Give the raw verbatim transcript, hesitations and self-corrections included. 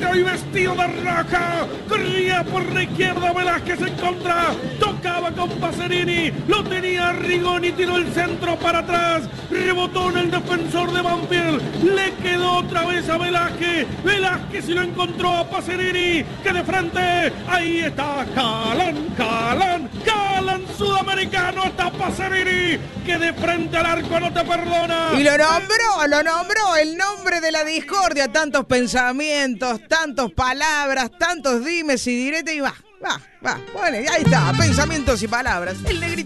Celeste hoy vestido de roja. Corría por la izquierda Velázquez en contra. Tocaba con Pacerini. Lo tenía Rigoni. Tiró el centro para atrás. Rebotó en el defensor de Banfield. Le quedó otra vez a Velázquez. Velázquez y lo encontró a Pacerini. Que de frente. Ahí está Calán. Calán. Calán sudamericano. Está Pacerini. Que de frente al arco no te perdona. Y lo nombró, lo nombró, el nombre de la discordia. Tantos pensamientos, tantas palabras, tantos dimes y diretes y va, va, va. Bueno, y ahí está, pensamientos y palabras. El negrito.